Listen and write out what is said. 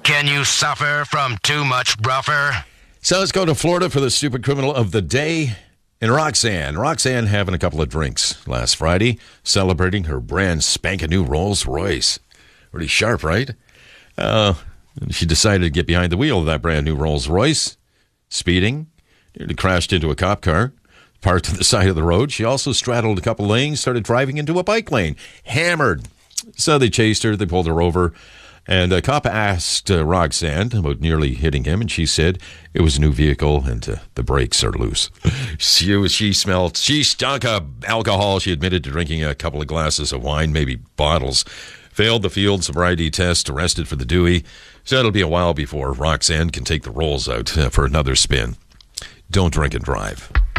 Can you suffer from too much bruffer? So let's go to Florida for the stupid criminal of the day. And Roxanne having a couple of drinks last Friday, celebrating her brand spanking new Rolls Royce. Pretty sharp, right? She decided to get behind the wheel of that brand new Rolls Royce, speeding, nearly crashed into a cop car, parked to the side of the road. She also straddled a couple lanes, started driving into a bike lane, hammered. So they chased her, they pulled her over. And a cop asked Roxanne about nearly hitting him, and she said it was a new vehicle and the brakes are loose. She stunk of alcohol. She admitted to drinking a couple of glasses of wine, maybe bottles. Failed the field sobriety test, arrested for the Dewey. So it'll be a while before Roxanne can take the rolls out for another spin. Don't drink and drive.